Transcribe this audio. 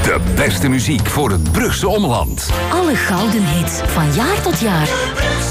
De beste muziek voor het Brugse omland. Alle gouden hits van jaar tot jaar.